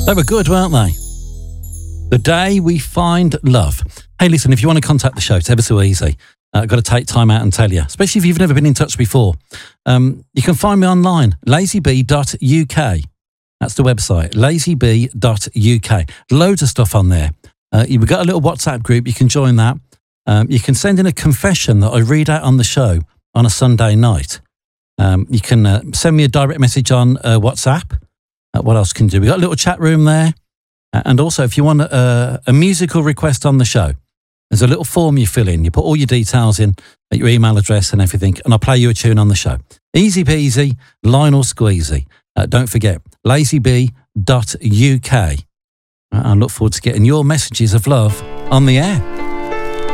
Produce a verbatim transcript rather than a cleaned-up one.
They were good, weren't they? The Day We Find Love. Hey, listen, if you want to contact the show, it's ever so easy. Uh, I've got to take time out and tell you, especially if you've never been in touch before. Um, you can find me online, lazy b dot u k. That's the website, lazy b dot u k. Loads of stuff on there. Uh, you've got a little WhatsApp group. You can join that. Um, you can send in a confession that I read out on the show on a Sunday night. Um, you can uh, send me a direct message on uh, WhatsApp. Uh, what else can you do? We've got a little chat room there. Uh, and also, if you want a, a musical request on the show, there's a little form you fill in. You put all your details in, your email address and everything, and I'll play you a tune on the show. Easy peasy, Lionel Squeezy. Uh, don't forget, lazy b dot u k. Uh, I look forward to getting your messages of love on the air.